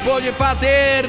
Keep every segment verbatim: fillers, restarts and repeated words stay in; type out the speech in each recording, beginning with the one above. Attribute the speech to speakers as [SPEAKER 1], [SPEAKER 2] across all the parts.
[SPEAKER 1] pôde fazer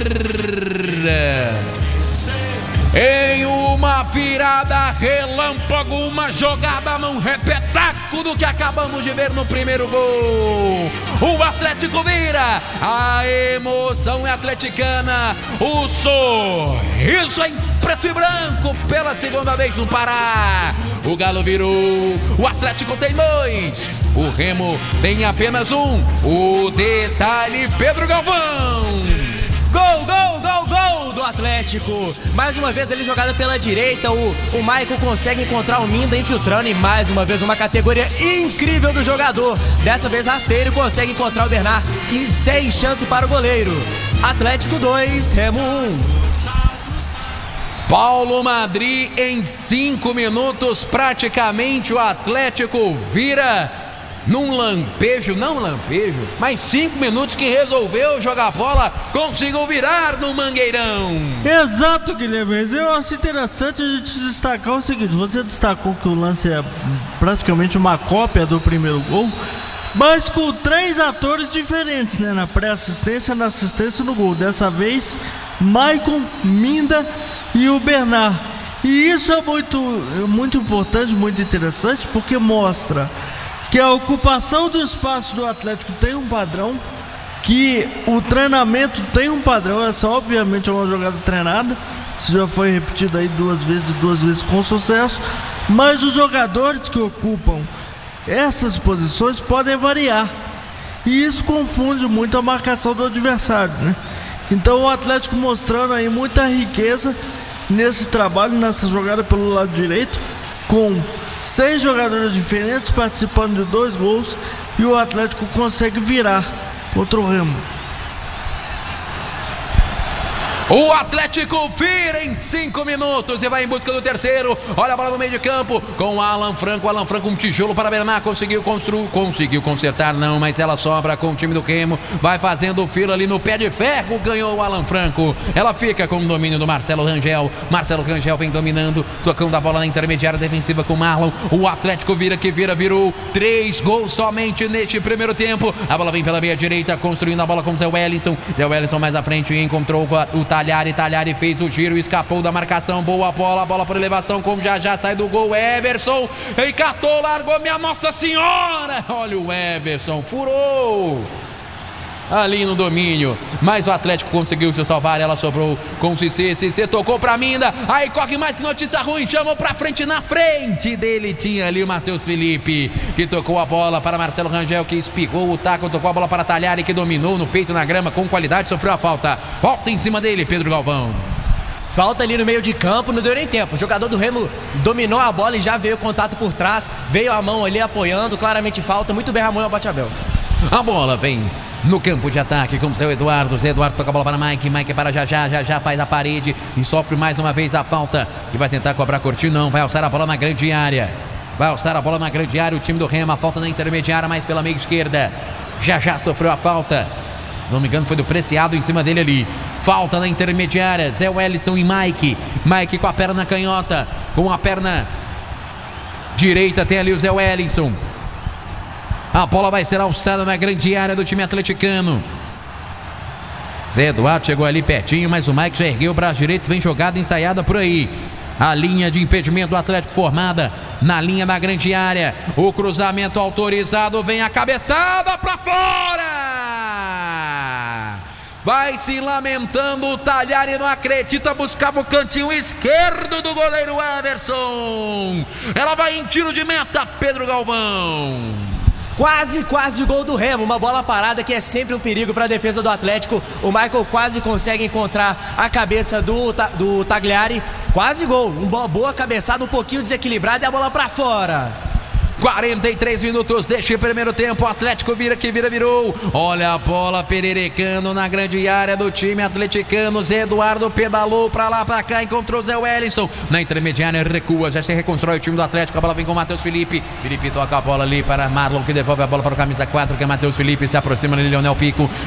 [SPEAKER 1] em uma virada relâmpago, uma jogada num repeteco do que acabamos de ver no primeiro gol. O Atlético vira, a emoção é atleticana, o sorriso é em preto e branco pela segunda vez no Pará. O Galo virou, o Atlético tem dois, o Remo tem apenas um. O detalhe, Pedro Galvão.
[SPEAKER 2] Gol, gol, gol, gol do Atlético. Mais uma vez ele jogada pela direita. O, o Maicon consegue encontrar o Minda infiltrando. E mais uma vez uma categoria incrível do jogador. Dessa vez rasteiro, consegue encontrar o Bernard. E sem chance para o goleiro. Atlético dois, Remo um.
[SPEAKER 1] Paulo Madri em cinco minutos. Praticamente o Atlético vira num lampejo, não lampejo, mas cinco minutos que resolveu jogar bola, conseguiu virar no Mangueirão.
[SPEAKER 3] Exato, Guilherme. Eu acho interessante a gente destacar o seguinte: você destacou que o lance é praticamente uma cópia do primeiro gol, mas com três atores diferentes, né? Na pré-assistência, na assistência e no gol. Dessa vez, Maicon, Minda e o Bernard. E isso é muito, muito importante, muito interessante, porque mostra que a ocupação do espaço do Atlético tem um padrão, que o treinamento tem um padrão. Essa obviamente é uma jogada treinada, isso já foi repetido aí duas vezes, duas vezes com sucesso, mas os jogadores que ocupam essas posições podem variar, e isso confunde muito a marcação do adversário, né? Então o Atlético mostrando aí muita riqueza nesse trabalho, nessa jogada pelo lado direito, com seis jogadores diferentes participando de dois gols, e o Atlético consegue virar contra o Remo.
[SPEAKER 1] O Atlético vira em cinco minutos e vai em busca do terceiro. Olha a bola no meio de campo com o Alan Franco. Alan Franco, um tijolo para Bernard. Conseguiu construir, conseguiu consertar, não, mas ela sobra com o time do Remo. Vai fazendo fila ali no pé de ferro. Ganhou o Alan Franco. Ela fica com o domínio do Marcelo Rangel. Marcelo Rangel vem dominando, tocando a bola na intermediária defensiva com o Marlon. O Atlético vira que vira, virou três gols somente neste primeiro tempo. A bola vem pela meia direita, construindo a bola com o Zé Wellington. Zé Wellington mais à frente, encontrou o Talhari, Talhari fez o giro, escapou da marcação, boa bola, bola por elevação, como já já sai do gol, Everson, encatou, largou, minha Nossa Senhora, olha o Everson, furou ali no domínio, mas o Atlético conseguiu se salvar. Ela sobrou com o Cissé, Cissé tocou pra Minda, aí corre mais que notícia ruim, chamou pra frente, na frente dele tinha ali o Matheus Felipe, que tocou a bola para Marcelo Rangel, que espigou o taco, tocou a bola para Talhari, que dominou no peito, na grama, com qualidade, sofreu a falta, volta em cima dele, Pedro Galvão.
[SPEAKER 2] Falta ali no meio de campo, não deu nem tempo. O jogador do Remo dominou a bola e já veio o contato por trás, veio a mão ali apoiando, claramente falta, muito bem Ramon Abate-Abel.
[SPEAKER 1] A bola vem no campo de ataque com o seu Eduardo. Zé Eduardo toca a bola para Mike. Mike para Jajá. Jajá faz a parede e sofre mais uma vez a falta. Que vai tentar cobrar Cortinho. Não, vai alçar a bola na grande área. Vai alçar a bola na grande área. O time do Remo. A falta na intermediária, mais pela meia esquerda. Jajá sofreu a falta. Se não me engano, foi do Preciado em cima dele ali. Falta na intermediária. Zé Wellington e Mike. Mike com a perna canhota. Com a perna direita tem ali o Zé Wellington. A bola vai ser alçada na grande área do time atleticano. Zé Eduardo chegou ali pertinho, mas o Mike já ergueu o braço direito, vem jogada ensaiada por aí. A linha de impedimento do Atlético formada na linha da grande área. O cruzamento autorizado, vem a cabeçada para fora. Vai se lamentando o Talhari, não acredita, buscava o cantinho esquerdo do goleiro Everson. Ela vai em tiro de meta, Pedro Galvão.
[SPEAKER 2] Quase, quase o gol do Remo, uma bola parada que é sempre um perigo para a defesa do Atlético. O Michael quase consegue encontrar a cabeça do, do Tagliari, quase gol, uma boa cabeçada, um pouquinho desequilibrada e a bola para fora.
[SPEAKER 1] quarenta e três minutos deste primeiro tempo. O Atlético vira que vira, virou. Olha a bola pererecando na grande área do time atleticano. Zé Eduardo pedalou pra lá, pra cá, encontrou Zé Wellington. Na intermediária recua, já se reconstrói o time do Atlético. A bola vem com o Matheus Felipe. Felipe toca a bola ali para Marlon, que devolve a bola para o camisa quatro, que é Matheus Felipe. Se aproxima de Leonel Pico.